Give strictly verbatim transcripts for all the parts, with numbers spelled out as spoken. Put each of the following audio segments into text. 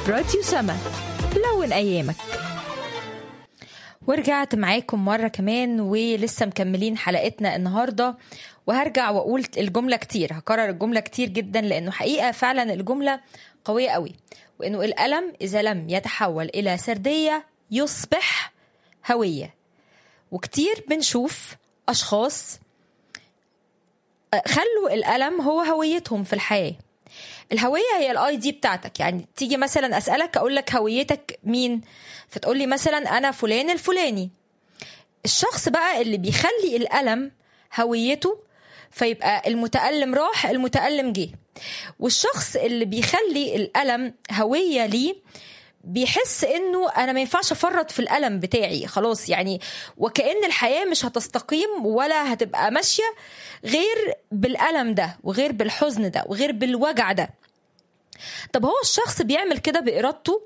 راديو سما، لون أيامك. ورجعت معاكم مرة كمان ولسه مكملين حلقتنا النهاردة، وهرجع وأقول الجملة كتير، هكرر الجملة كتير جدا لأنه حقيقة فعلا الجملة قوية قوي، وأنه الألم إذا لم يتحول إلى سردية يصبح هوية. وكتير بنشوف أشخاص خلوا الألم هو هويتهم في الحياة. الهوية هي الاي دي بتاعتك، يعني تيجي مثلا أسألك أقول لك هويتك مين، فتقول لي مثلا أنا فلان الفلاني. الشخص بقى اللي بيخلي الألم هويته، فيبقى المتألم راح المتألم جه. والشخص اللي بيخلي الألم هوية ليه بيحس انه انا ما ينفعش افرط في الالم بتاعي خلاص، يعني وكأن الحياة مش هتستقيم ولا هتبقى ماشية غير بالالم ده وغير بالحزن ده وغير بالوجع ده. طب هو الشخص بيعمل كده بإرادته؟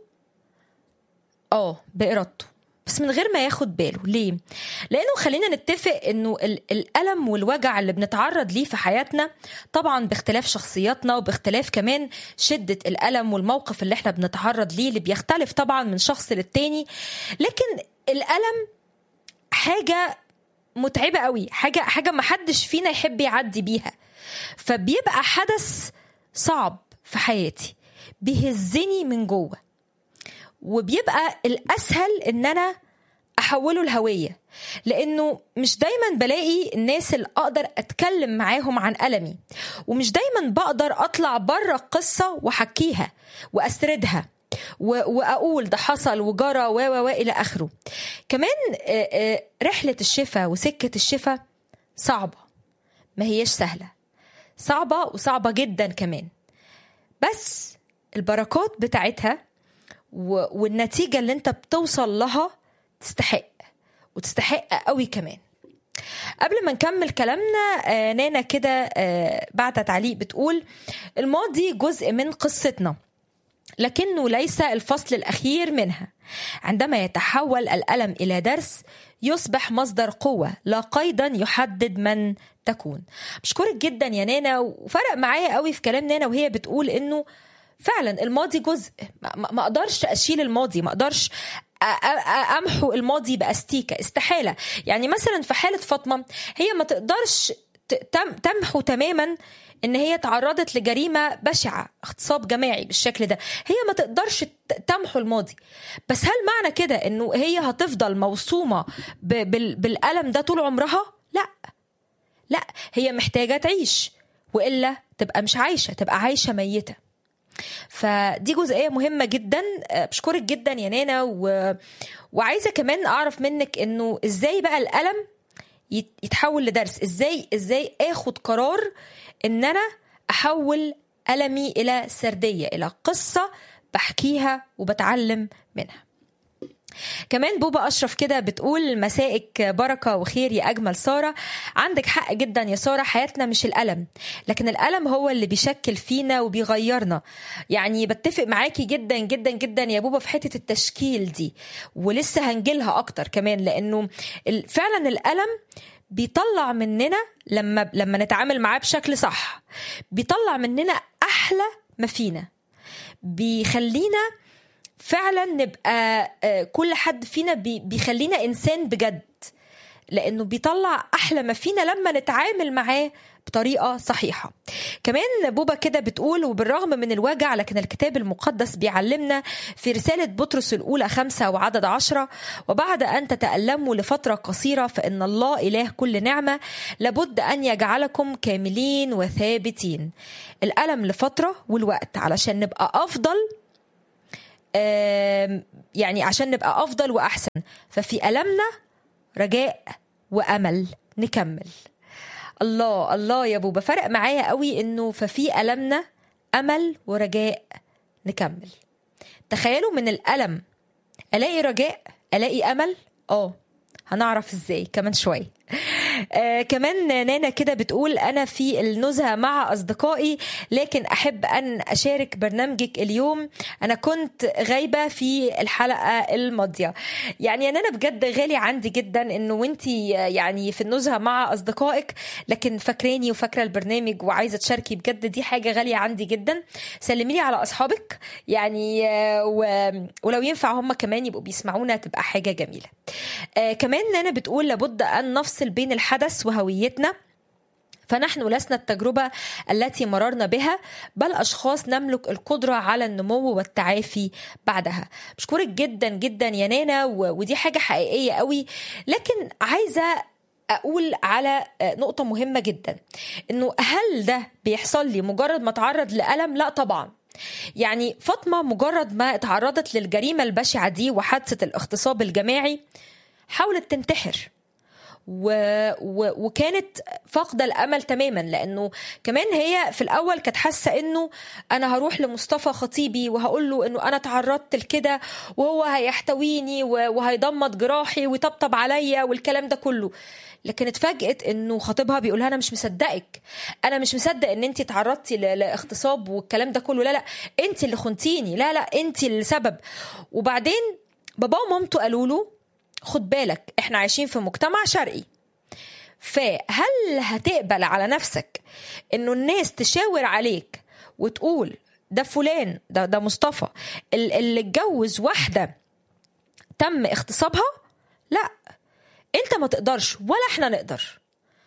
اه بإرادته، بس من غير ما ياخد باله. ليه؟ لأنه خلينا نتفق أنه الألم والوجع اللي بنتعرض ليه في حياتنا طبعا باختلاف شخصياتنا وباختلاف كمان شدة الألم والموقف اللي احنا بنتعرض ليه اللي بيختلف طبعا من شخص للتاني، لكن الألم حاجة متعبة قوي، حاجة حاجة محدش فينا يحب يعدي بيها، فبيبقى حدث صعب في حياتي بيهزني من جوه، وبيبقى الأسهل إن أنا أحوله الهوية، لأنه مش دايما بلاقي الناس اللي أقدر أتكلم معاهم عن ألمي، ومش دايما بقدر أطلع برا القصة وحكيها وأسردها وأقول ده حصل وجرى و و إلى آخره. كمان رحلة الشفاء وسكة الشفاء صعبة، ما هيش سهلة، صعبة وصعبة جدا كمان، بس البركات بتاعتها والنتيجة اللي انت بتوصل لها تستحق وتستحق قوي كمان. قبل ما نكمل كلامنا آه نانا كده آه بعد تعليق بتقول الماضي جزء من قصتنا لكنه ليس الفصل الأخير منها. عندما يتحول الألم إلى درس يصبح مصدر قوة لا قيدا يحدد من تكون. بشكرك جدا يا نانا، وفرق معايا قوي في كلام نانا وهي بتقول إنه فعلا الماضي جزء، ما اقدرش اشيل الماضي، ما اقدرش امحو الماضي باستيكه، استحاله. يعني مثلا في حاله فاطمه هي ما تقدرش تمحو تماما ان هي تعرضت لجريمه بشعه، اغتصاب جماعي بالشكل ده، هي ما تقدرش تمحو الماضي، بس هل معنى كده انه هي هتفضل موصومه بالالم ده طول عمرها؟ لا لا، هي محتاجه تعيش، والا تبقى مش عايشه، تبقى عايشه ميته. فدي جزئية مهمة جدا. بشكرك جدا يا نانا، و... وعايزة كمان أعرف منك إنه إزاي بقى الألم يتحول لدرس، إزاي إزاي أخد قرار إن أنا أحول ألمي إلى سردية، إلى قصة بحكيها وبتعلم منها. كمان بوبا أشرف كده بتقول مسائك بركة وخير يا أجمل سارة. عندك حق جدا يا سارة، حياتنا مش الألم، لكن الألم هو اللي بيشكل فينا وبيغيرنا. يعني بتفق معاكي جدا جدا جدا يا بوبا في حتة التشكيل دي، ولسه هنجيلها أكتر كمان، لأنه فعلا الألم بيطلع مننا لما لما نتعامل معاه بشكل صح، بيطلع مننا أحلى ما فينا، بيخلينا فعلا نبقى كل حد فينا بيخلينا إنسان بجد، لأنه بيطلع أحلى ما فينا لما نتعامل معاه بطريقة صحيحة. كمان بوبا كده بتقول وبالرغم من الوجع لكن الكتاب المقدس بيعلمنا في رسالة بطرس الأولى خمسة وعدد عشرة: وبعد أن تتألموا لفترة قصيرة فإن الله إله كل نعمة لابد أن يجعلكم كاملين وثابتين. الألم لفترة والوقت علشان نبقى أفضل، يعني عشان نبقى أفضل وأحسن، ففي ألمنا رجاء وأمل نكمل. الله الله يا بوبا، فرق معايا قوي إنه ففي ألمنا أمل ورجاء نكمل. تخيلوا من الألم ألاقي رجاء، ألاقي أمل. آه هنعرف إزاي كمان شوي. آه كمان نانا كده بتقول أنا في النزهة مع أصدقائي لكن أحب أن أشارك برنامجك اليوم، أنا كنت غايبة في الحلقة الماضية. يعني أنا بجد غالي عندي جدا إنه وانتي يعني في النزهة مع أصدقائك لكن فاكراني وفاكرة البرنامج وعايزة تشاركي، بجد دي حاجة غالية عندي جدا. سلمي لي على أصحابك يعني، ولو ينفع هم كمان يبقوا بيسمعونا تبقى حاجة جميلة. آه كمان أنا بتقول لابد أن نفصل بين الحدث وهويتنا، فنحن لسنا التجربة التي مررنا بها بل أشخاص نملك القدرة على النمو والتعافي بعدها. بشكرك جدا جدا يا نانا، ودي حاجة حقيقية قوي. لكن عايزة أقول على نقطة مهمة جدا، إنه هل ده بيحصل لي مجرد ما تعرض لألم؟ لا طبعا. يعني فاطمة مجرد ما اتعرضت للجريمة البشعة دي وحادثة الاغتصاب الجماعي حاولت تنتحر، و... و... وكانت فاقدة الأمل تماما، لأنه كمان هي في الأول كانت حاسة إنه أنا هروح لمصطفى خطيبي وهقول له إنه أنا تعرضت لكده وهو هيحتويني وهيضمد جراحي ويطبطب عليا والكلام ده كله. لكن اتفاجئت إنه خطيبها بيقولها أنا مش مصدقك، أنا مش مصدق إن أنت تعرضتي ل... لاغتصاب والكلام ده كله، لا لا أنت اللي خنتيني، لا لا أنت السبب. وبعدين بابا ومامته قالوا له خد بالك احنا عايشين في مجتمع شرقي، فهل هتقبل على نفسك انه الناس تشاور عليك وتقول ده فلان ده ده مصطفى اللي اتجوز واحدة تم اغتصابها؟ لا انت ما تقدرش ولا احنا نقدر.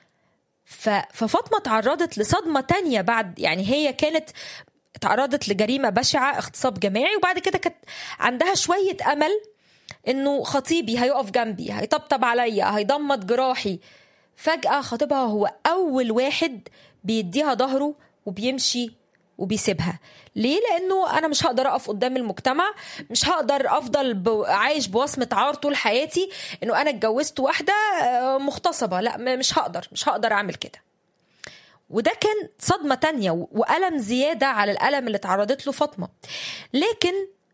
ففاطمة تعرضت لصدمة تانية بعد، يعني هي كانت تعرضت لجريمة بشعة اغتصاب جماعي، وبعد كده كانت عندها شوية امل انه خطيبي هيقف جنبي هيطبطب عليا هيضمد جراحي. فجأة خطيبها هو اول واحد بيديها ظهره وبيمشي وبيسيبها. ليه؟ لانه انا مش هقدر اقف قدام المجتمع، مش هقدر افضل عايش بوصمة عار طول حياتي انه انا اتجوزت واحدة مغتصبة، لا مش هقدر مش هقدر اعمل كده. وده كان صدمة تانية وألم زيادة على الألم اللي تعرضت له فاطمة. لكن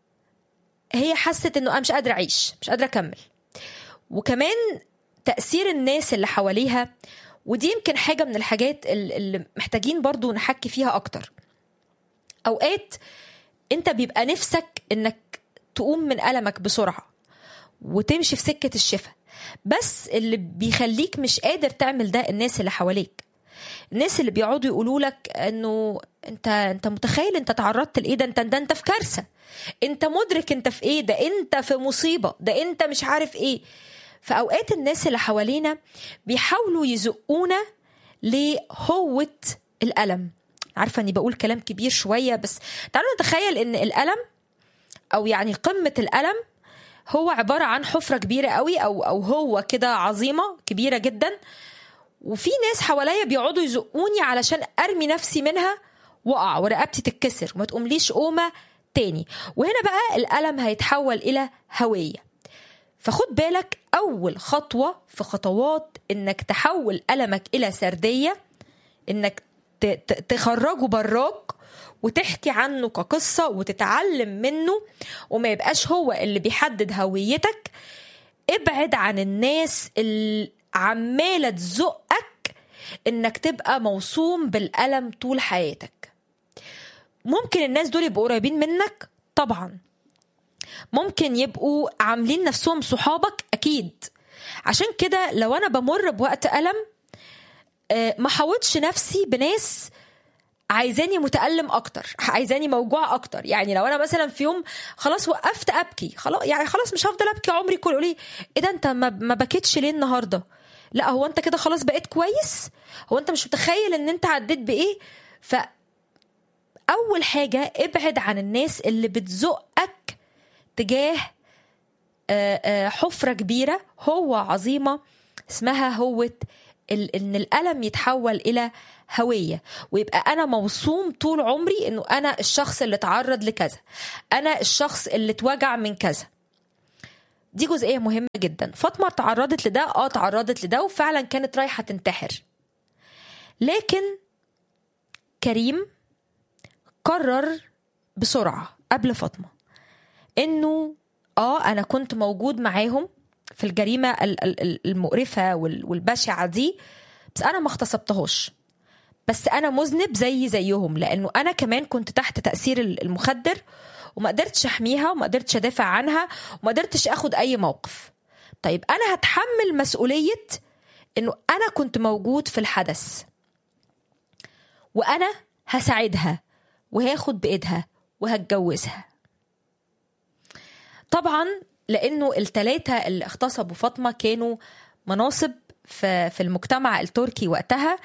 هي حست انه انا مش قادره اعيش، مش قادره اكمل. وكمان تاثير الناس اللي حواليها، ودي يمكن حاجه من الحاجات اللي محتاجين برضو نحكي فيها اكتر. اوقات انت بيبقى نفسك انك تقوم من ألمك بسرعه وتمشي في سكه الشفاء، بس اللي بيخليك مش قادر تعمل ده الناس اللي حواليك، الناس اللي بيقعدوا يقولوا لك انه انت انت متخيل انت تعرضت لايه، ده انت ده انت في كارثه، انت مدرك انت في ايه، ده انت في مصيبه، ده انت مش عارف ايه. فاوقات الناس اللي حوالينا بيحاولوا يزقونا لهوة الألم. عارفه اني بقول كلام كبير شويه، بس تعالوا نتخيل ان الألم او يعني قمه الألم هو عباره عن حفره كبيره قوي، او او هو كده عظيمه كبيره جدا، وفي ناس حواليا بيقعدوا يزقوني علشان ارمي نفسي منها وقع ورقبتي تتكسر وما تقومليش قومه تاني. وهنا بقى الألم هيتحول الى هوية. فخد بالك اول خطوة في خطوات انك تحول ألمك الى سردية، انك تخرجه براك وتحكي عنه كقصة وتتعلم منه وما يبقاش هو اللي بيحدد هويتك. ابعد عن الناس اللي عمالة تزقك انك تبقى موصوم بالألم طول حياتك. ممكن الناس دول يبقوا قريبين منك طبعا، ممكن يبقوا عاملين نفسهم صحابك اكيد. عشان كده لو انا بمر بوقت ألم ما حاولتش نفسي بناس عايزاني متألم اكتر، عايزاني موجوع اكتر. يعني لو انا مثلا في يوم خلاص وقفت ابكي، خلاص يعني خلاص مش هفضل ابكي عمري كله، ليه ايه ده انت ما بكيتش ليه النهارده؟ لا هو انت كده خلاص بقيت كويس؟ هو انت مش متخيل ان انت عديت بايه؟ فاول حاجه ابعد عن الناس اللي بتزقك تجاه حفره كبيره هو عظيمه اسمها هوة ان الألم يتحول الى هوية، ويبقى انا موصوم طول عمري انه انا الشخص اللي تعرض لكذا، انا الشخص اللي اتوجع من كذا. دي جزئية مهمة جدا. فاطمة تعرضت لده، اه تعرضت لده وفعلا كانت رايحة تنتحر، لكن كريم قرر بسرعة قبل فاطمة انه اه انا كنت موجود معاهم في الجريمة المقرفة والبشعة دي، بس أنا ما اغتصبتهاش، بس أنا مذنب زي زيهم، لأنه أنا كمان كنت تحت تأثير المخدر وما قدرتش أحميها وما قدرتش أدافع عنها وما قدرتش أخد أي موقف. طيب أنا هتحمل مسؤولية إنه أنا كنت موجود في الحدث، وأنا هساعدها وهاخد بإيدها وهتجوزها. طبعا لأنه الثلاثة اللي اغتصبوا فاطمة كانوا مناصب في في المجتمع التركي وقتها،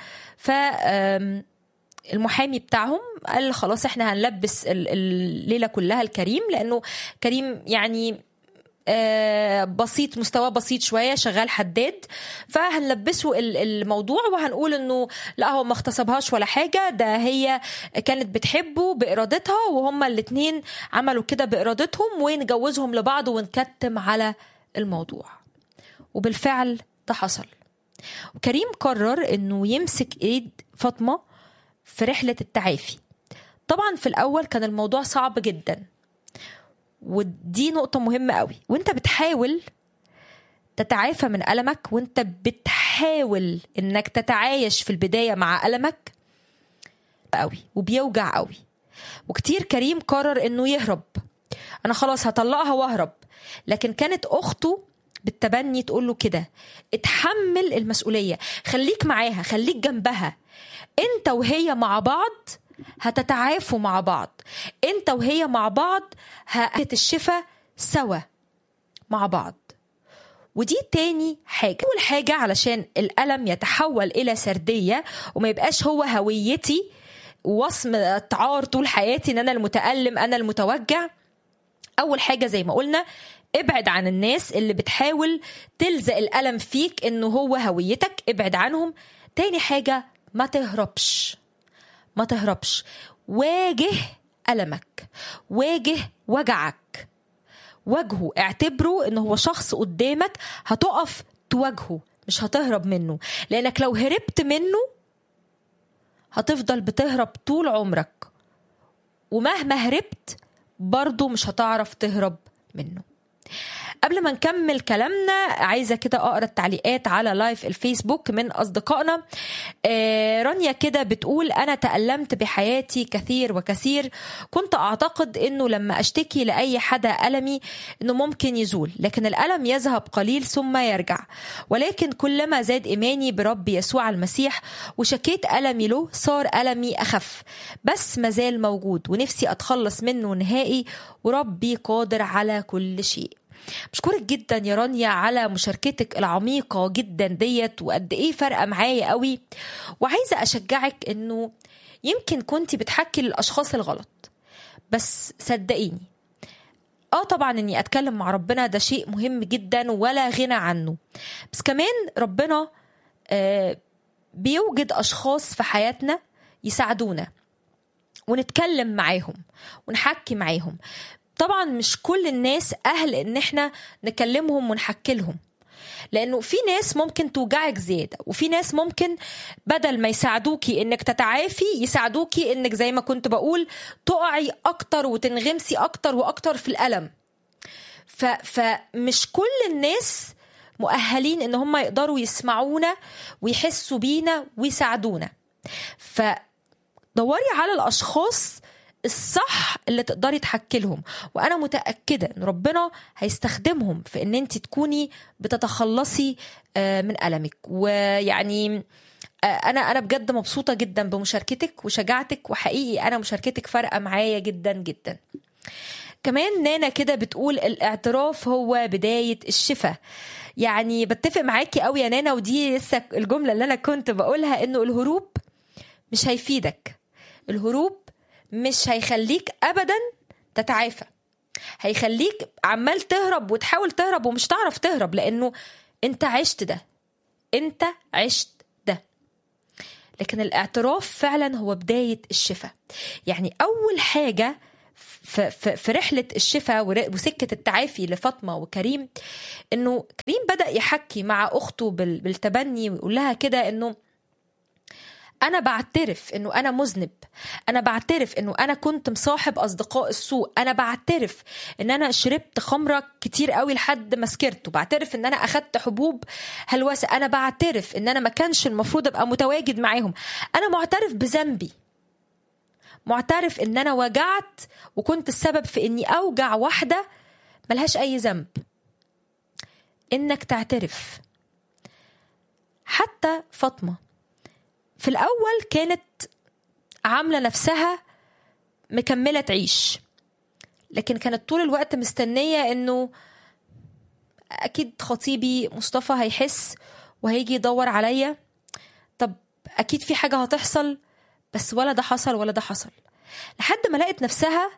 فالمحامي بتاعهم قال خلاص احنا هنلبس الليلة كلها الكريم، لأنه كريم يعني بسيط، مستوى بسيط شوية، شغال حداد، فهنلبسه الموضوع وهنقول انه لا هو ما اغتصبهاش ولا حاجة، ده هي كانت بتحبه بإرادتها وهما الاتنين عملوا كده بإرادتهم، ونجوزهم لبعض ونكتم على الموضوع. وبالفعل ده حصل. وكريم قرر انه يمسك ايد فاطمة في رحلة التعافي. طبعا في الأول كان الموضوع صعب جدا، ودي نقطة مهمة قوي. وانت بتحاول تتعافى من ألمك، وانت بتحاول انك تتعايش في البداية مع ألمك قوي وبيوجع قوي. وكتير كريم قرر انه يهرب، انا خلاص هطلقها واهرب، لكن كانت اخته بالتبني تقول له كده، اتحمل المسؤولية، خليك معاها، خليك جنبها، انت وهي مع بعض هتتعافوا مع بعض، انت وهي مع بعض هتتشفى سوا مع بعض. ودي تاني حاجة. أول حاجة علشان الألم يتحول إلى سردية وما يبقاش هو هويتي ووصم التعار طول حياتي ان انا المتألم انا المتوجع، اول حاجة زي ما قلنا ابعد عن الناس اللي بتحاول تلزق الألم فيك انه هو هويتك، ابعد عنهم. تاني حاجة ما تهربش، ما تهربش، واجه ألمك، واجه وجعك، واجهه، اعتبره انه هو شخص قدامك هتقف تواجهه، مش هتهرب منه، لانك لو هربت منه هتفضل بتهرب طول عمرك، ومهما هربت برضو مش هتعرف تهرب منه. قبل ما نكمل كلامنا عايزة كده أقرأ التعليقات على لايف الفيسبوك من أصدقائنا. آه رانيا كده بتقول أنا تألمت بحياتي كثير وكثير، كنت أعتقد أنه لما أشتكي لأي حدا ألمي أنه ممكن يزول، لكن الألم يذهب قليل ثم يرجع، ولكن كلما زاد إيماني برب يسوع المسيح وشكيت ألمي له صار ألمي أخف، بس مازال موجود ونفسي أتخلص منه نهائي، وربي قادر على كل شيء. بشكرك جدا يا رانيا على مشاركتك العميقة جدا ديت، وقد ايه فرقة معايا قوي. وعايزة اشجعك انه يمكن كنتي بتحكي للاشخاص الغلط، بس صدقيني اه طبعا اني اتكلم مع ربنا ده شيء مهم جدا ولا غنى عنه، بس كمان ربنا آه بيوجد اشخاص في حياتنا يساعدونا ونتكلم معاهم ونحكي معاهم. طبعا مش كل الناس أهل إن احنا نكلمهم ونحكي لهم، لأنه في ناس ممكن توجعك زيادة، وفي ناس ممكن بدل ما يساعدوكي إنك تتعافي يساعدوكي إنك زي ما كنت بقول تقعي أكتر وتنغمسي أكتر وأكتر في الألم. ف فمش كل الناس مؤهلين إن هم يقدروا يسمعونا ويحسوا بينا ويساعدونا. فدوري على الأشخاص الصح اللي تقدري تحكي لهم، وانا متاكده ان ربنا هيستخدمهم في ان انت تكوني بتتخلصي من المك. ويعني انا انا بجد مبسوطه جدا بمشاركتك وشجاعتك، وحقيقي انا مشاركتك فارقه معايا جدا جدا. كمان نانا كده بتقول الاعتراف هو بدايه الشفاء. يعني بتفق معاكي قوي يا نانا، ودي لسه الجمله اللي انا كنت بقولها، انه الهروب مش هيفيدك، الهروب مش هيخليك أبدا تتعافى، هيخليك عمال تهرب وتحاول تهرب ومش تعرف تهرب، لأنه أنت عشت ده، أنت عشت ده. لكن الاعتراف فعلا هو بداية الشفاء. يعني أول حاجة في, في, في رحلة الشفاء وسكة التعافي لفاطمة وكريم، أنه كريم بدأ يحكي مع أخته بالتبني ويقول لها كده أنه أنا بعترف إنه أنا مذنب، أنا بعترف إنه أنا كنت مصاحب أصدقاء السوء، أنا بعترف إن أنا شربت خمرة كتير قوي لحد ما سكرت، بعترف إن أنا أخدت حبوب هلوسة، أنا بعترف إن أنا ما كانش المفروض أبقى متواجد معاهم. أنا معترف بذنبي، معترف إن أنا وجعت وكنت السبب في إني أوجع واحدة ملهاش أي ذنب. إنك تعترف. حتى فاطمة في الأول كانت عاملة نفسها مكملة تعيش، لكن كانت طول الوقت مستنية إنه أكيد خطيبي مصطفى هيحس وهيجي يدور عليا، طب أكيد في حاجة هتحصل، بس ولا ده حصل ولا ده حصل، لحد ما لقت نفسها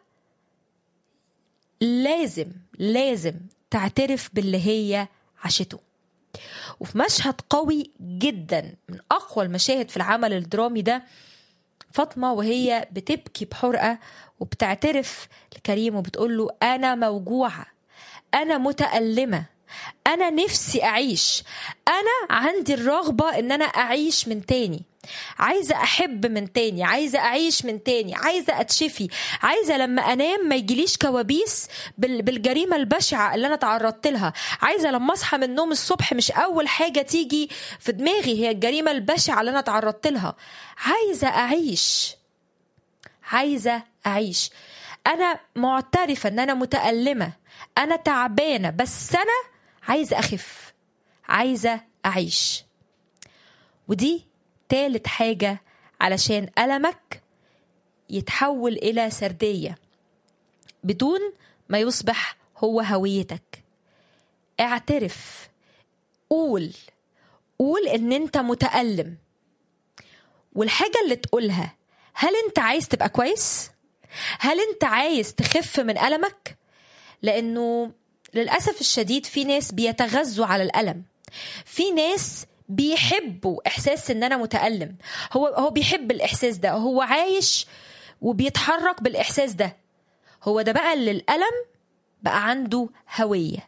لازم لازم تعترف باللي هي عاشته. وفي مشهد قوي جدا من أقوى المشاهد في العمل الدرامي ده، فاطمة وهي بتبكي بحرقة وبتعترف لكريم وبتقول له أنا موجوعة، أنا متألمة، أنا نفسي أعيش، أنا عندي الرغبة إن أنا أعيش من تاني، عايزة أحب من تاني، عايزة أعيش من تاني، عايزة أتشفي، عايزة لما أنام ما يجيليش كوابيس بالجريمة البشعة اللي أنا تعرضت لها، عايزة لما أصحى من النوم الصبح مش أول حاجة تيجي في دماغي هي الجريمة البشعة اللي أنا تعرضت لها، عايزة أعيش، عايزة أعيش. أنا معترفة أن أنا متألمة، أنا تعبانة، بس أنا عايزة أخف، عايزة أعيش. ودي تالت حاجة علشان ألمك يتحول إلى سردية بدون ما يصبح هو هويتك. اعترف، قول قول إن أنت متألم، والحاجة اللي تقولها هل أنت عايز تبقى كويس؟ هل أنت عايز تخف من ألمك؟ لأنه للأسف الشديد في ناس بيتغذوا على الألم، في ناس بيحبوا إحساس إن أنا متألم، هو هو بيحب الإحساس ده، هو عايش وبيتحرك بالإحساس ده، هو ده بقى اللي الألم بقى عنده هوية.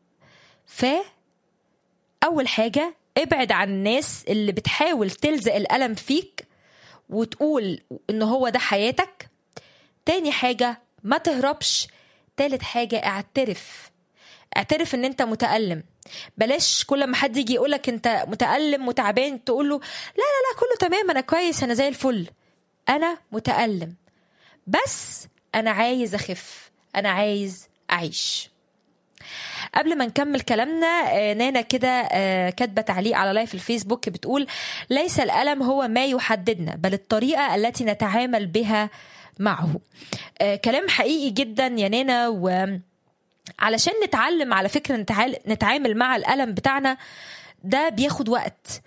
فأول حاجة ابعد عن الناس اللي بتحاول تلزق الألم فيك وتقول إنه هو ده حياتك. تاني حاجة ما تهربش. تالت حاجة اعترف، اعترف ان انت متألم. بلاش كل ما حد يجي يقولك انت متألم وتعبان تقوله لا لا لا كله تمام انا كويس انا زي الفل. انا متألم بس انا عايز اخف، انا عايز اعيش. قبل ما نكمل كلامنا نانا كده كاتبة تعليق على لايف الفيسبوك بتقول ليس الألم هو ما يحددنا بل الطريقة التي نتعامل بها معه. كلام حقيقي جدا يا نانا. و علشان نتعلم على فكرة نتعامل مع الألم بتاعنا ده بياخد وقت،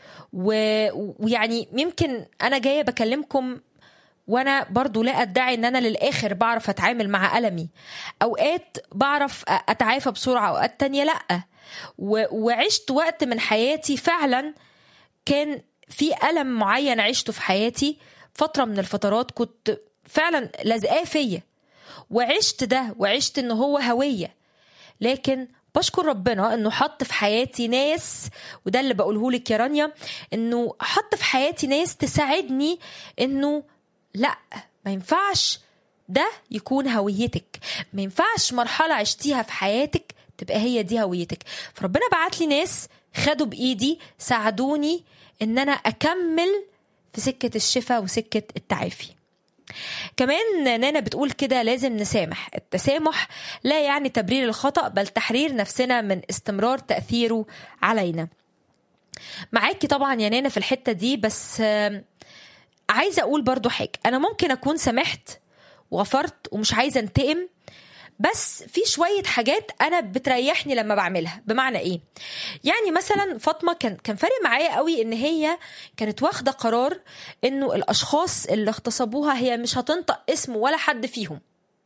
ويعني يمكن أنا جاية بكلمكم وأنا برضو لا أدعي أن أنا للآخر بعرف أتعامل مع ألمي، أوقات بعرف أتعافى بسرعة أوقات تانية لأ. وعشت وقت من حياتي فعلا كان في ألم معين عشته في حياتي، فترة من الفترات كنت فعلا لازقاه فيا وعشت ده وعشت أنه هو هوية، لكن بشكر ربنا انه حط في حياتي ناس، وده اللي بقوله لك يا رانيا، انه حط في حياتي ناس تساعدني انه لا ما ينفعش ده يكون هويتك، ما ينفعش مرحلة عشتيها في حياتك تبقى هي دي هويتك. فربنا بعت لي ناس خدوا بإيدي ساعدوني ان انا اكمل في سكة الشفاء وسكة التعافي. كمان نانا بتقول كده لازم نسامح. التسامح لا يعني تبرير الخطأ بل تحرير نفسنا من استمرار تأثيره علينا. معاكي طبعا يا نانا في الحتة دي، بس عايزة أقول برضو حاجة، أنا ممكن أكون سامحت وغفرت ومش عايزة انتقم، بس في شوية حاجات أنا بتريحني لما بعملها. بمعنى إيه؟ يعني مثلا فاطمة كان كان فارق معايا قوي إن هي كانت واخدة قرار إنه الأشخاص اللي اغتصبوها هي مش هتنطق اسم ولا حد فيهم.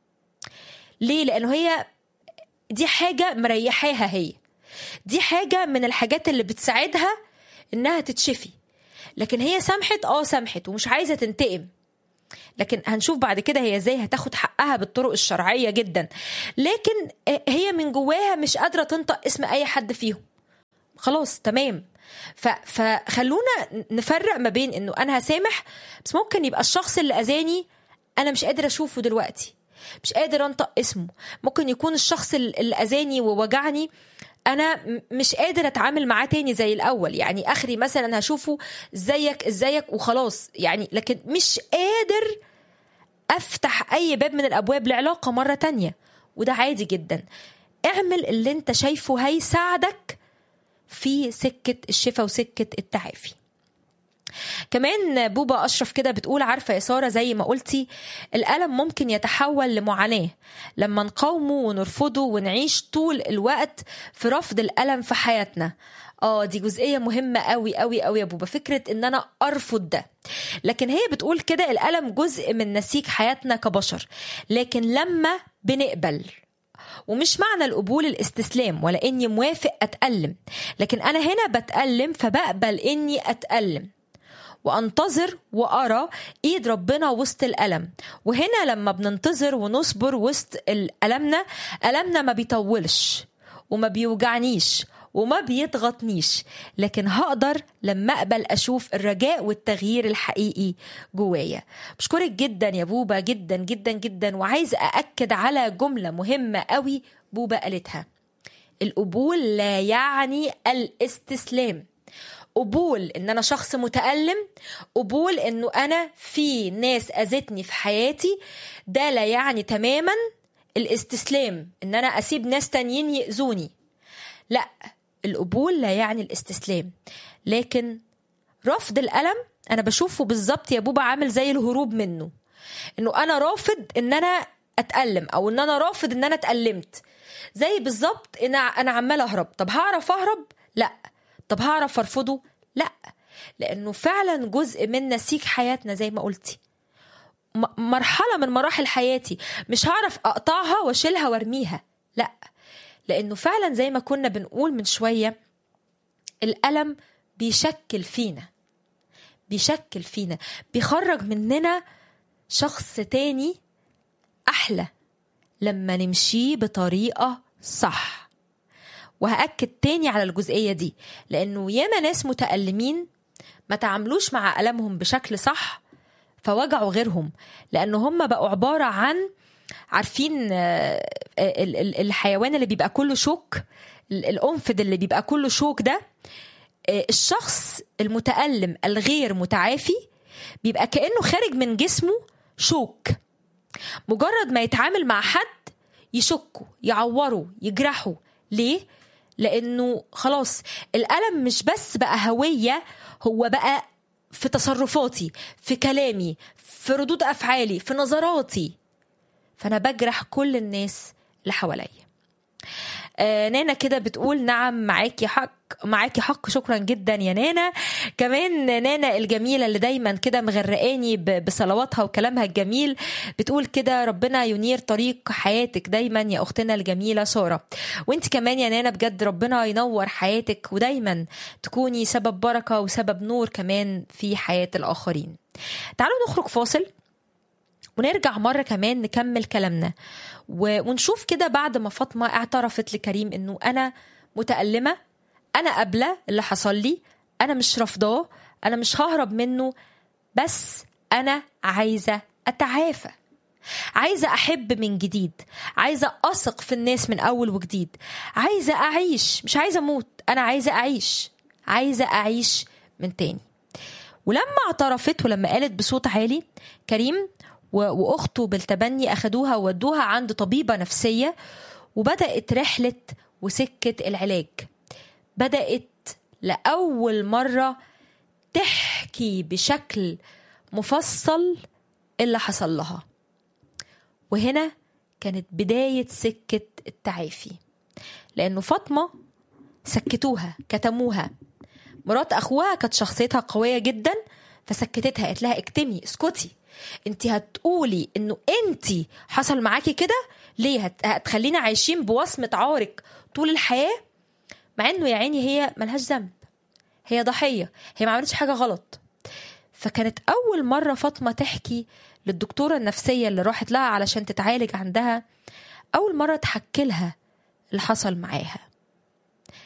ليه؟ لأنه هي دي حاجة مريحاها، هي دي حاجة من الحاجات اللي بتساعدها إنها تتشفي. لكن هي سامحت آه سامحت ومش عايزة تنتقم، لكن هنشوف بعد كده هي ازاي هتاخد حقها بالطرق الشرعية جدا، لكن هي من جواها مش قادرة تنطق اسم اي حد فيهم. خلاص تمام، فخلونا نفرق ما بين انه انا هسامح، بس ممكن يبقى الشخص اللي اذاني انا مش قادر اشوفه دلوقتي، مش قادر انطق اسمه. ممكن يكون الشخص اللي اذاني ووجعني انا مش قادر اتعامل معاه تاني زي الاول، يعني اخري مثلا هشوفه ازيك ازيك وخلاص يعني، لكن مش قادر افتح اي باب من الابواب لعلاقة مرة تانية. وده عادي جدا. اعمل اللي انت شايفه هيساعدك في سكة الشفاء وسكة التعافي. كمان بوبا أشرف كده بتقول عارفة يا سارة زي ما قلتي الألم ممكن يتحول لمعاناة لما نقاومه ونرفضه ونعيش طول الوقت في رفض الألم في حياتنا. اه دي جزئية مهمة قوي قوي قوي يا بوبا، فكرة ان انا ارفض ده. لكن هي بتقول كده الألم جزء من نسيج حياتنا كبشر، لكن لما بنقبل، ومش معنى القبول الاستسلام ولا اني موافق اتألم، لكن انا هنا بتألم فبقبل اني اتألم وانتظر وارى ايد ربنا وسط الألم. وهنا لما بننتظر ونصبر وسط ألمنا، ألمنا ما بيطولش وما بيوجعنيش وما بيضغطنيش، لكن هقدر لما أقبل أشوف الرجاء والتغيير الحقيقي جوايا. بشكرك جدا يا بوبا جدا جدا جدا. وعايز أأكد على جملة مهمة قوي بوبا قالتها، القبول لا يعني الاستسلام. قبول ان انا شخص متألم، قبول انه انا في ناس اذتني في حياتي، ده لا يعني تماما الاستسلام ان انا اسيب ناس تانيين يأذوني. لا، القبول لا يعني الاستسلام، لكن رفض الألم انا بشوفه بالظبط يا بوبا عامل زي الهروب منه، انه انا رافض ان انا اتألم او ان انا رافض ان انا اتألمت، زي بالظبط ان انا عمال اهرب. طب هعرف اهرب؟ لا. طب هعرف ارفضه؟ لا، لانه فعلا جزء من نسيج حياتنا زي ما قلتي، مرحلة من مراحل حياتي مش هعرف اقطعها واشيلها وارميها. لا، لانه فعلا زي ما كنا بنقول من شوية الألم بيشكل فينا بيشكل فينا بيخرج مننا شخص تاني احلى لما نمشي بطريقة صح. وهأكد تاني على الجزئية دي، لأنه ياما ناس متألمين ما تعاملوش مع ألمهم بشكل صح فوجعوا غيرهم، لأنه هم بقوا عبارة عن عارفين الحيوان اللي بيبقى كله شوك، الأنفد اللي بيبقى كله شوك ده. الشخص المتألم الغير متعافي بيبقى كأنه خارج من جسمه شوك، مجرد ما يتعامل مع حد يشكه يعوره يجرحه. ليه؟ لأنه خلاص الألم مش بس بقى هوية، هو بقى في تصرفاتي، في كلامي، في ردود أفعالي، في نظراتي، فأنا بجرح كل الناس اللي حواليا. آه نانا كده بتقول نعم معاكي حق معاكي حق. شكرا جدا يا نانا. كمان نانا الجميلة اللي دايما كده مغرقاني بصلواتها وكلامها الجميل بتقول كده ربنا ينير طريق حياتك دايما يا أختنا الجميلة سارة. وانت كمان يا نانا بجد ربنا ينور حياتك ودايما تكوني سبب بركة وسبب نور كمان في حياة الآخرين. تعالوا نخرج فاصل ونرجع مرة كمان نكمل كلامنا ونشوف كده بعد ما فاطمة اعترفت لكريم انه انا متألمة، انا قابلة اللي حصل لي، انا مش رافضاه، انا مش ههرب منه، بس انا عايزة اتعافى، عايزة احب من جديد، عايزة اثق في الناس من اول وجديد، عايزة اعيش، مش عايزة اموت، انا عايزة اعيش، عايزة اعيش من تاني. ولما اعترفت ولما قالت بصوت عالي، كريم واخته بالتبني اخدوها وودوها عند طبيبة نفسية، وبدأت رحلة وسكة العلاج. بدأت لأول مرة تحكي بشكل مفصل اللي حصل لها، وهنا كانت بداية سكة التعافي. لأنه فاطمة سكتوها كتموها، مرات أخوها كانت شخصيتها قوية جدا فسكتتها، قالت لها اكتمي اسكتي، انت هتقولي انه انت حصل معاكي كده ليه؟ هتخلينا عايشين بوصمة عارك طول الحياة، مع انه يا عيني هي ملهاش ذنب، هي ضحية، هي ما عملتش حاجة غلط. فكانت اول مرة فاطمة تحكي للدكتورة النفسية اللي راحت لها علشان تتعالج عندها، اول مرة تحكي لها اللي حصل معاها.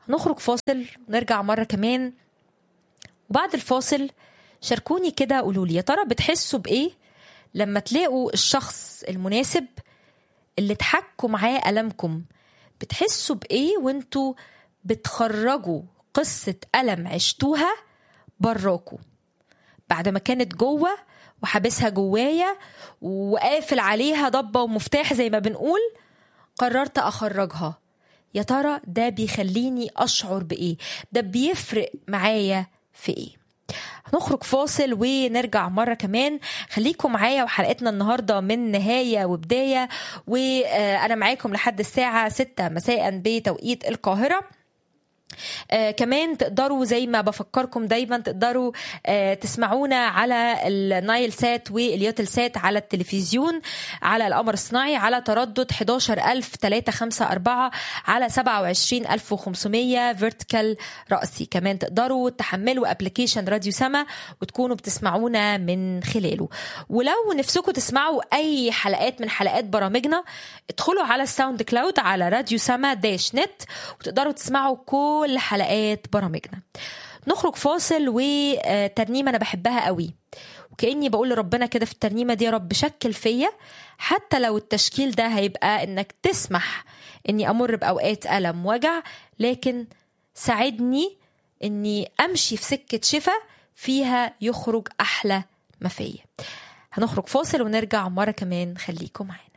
هنخرج فاصل ونرجع مرة كمان، وبعد الفاصل شاركوني كده، قولوا لي يا ترى بتحسوا بإيه لما تلاقوا الشخص المناسب اللي تحكوا معاه ألمكم؟ بتحسوا بإيه وانتوا بتخرجوا قصة ألم عشتوها براكوا بعد ما كانت جوه وحابسها جوايا وقافل عليها ضبة ومفتاح زي ما بنقول، قررت أخرجها؟ يا ترى ده بيخليني أشعر بإيه؟ ده بيفرق معايا في إيه؟ هنخرج فاصل ونرجع مرة كمان. خليكم معايا، وحلقتنا النهاردة من نهاية وبداية، وأنا معاكم لحد الساعة ستة مساء بتوقيت القاهرة. آه كمان تقدروا زي ما بفكركم دايما تقدروا آه تسمعونا على النايل سات واليوتل سات على التلفزيون على القمر الصناعي على تردد أحد عشر ألف وثلاثمائة وخمسة وأربعين على سبعة وعشرين ألف وخمسمائة فيرتيكال رأسي. كمان تقدروا تحملوا ابليكيشن راديو سما وتكونوا بتسمعونا من خلاله. ولو نفسكم تسمعوا أي حلقات من حلقات برامجنا ادخلوا على الساوند كلاود على راديو سما داش نت وتقدروا تسمعوا كل كل حلقات برامجنا. نخرج فاصل وترنيمة أنا بحبها قوي، وكأني بقول لربنا كده في الترنيمة دي: يا رب شكل فيا، حتى لو التشكيل ده هيبقى إنك تسمح إني أمر بأوقات ألم وجع، لكن ساعدني إني أمشي في سكة شفا فيها يخرج أحلى ما فيا. هنخرج فاصل ونرجع مرة كمان، خليكم معانا.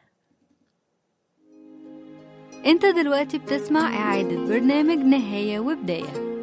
انت دلوقتي بتسمع إعادة برنامج نهاية وبداية.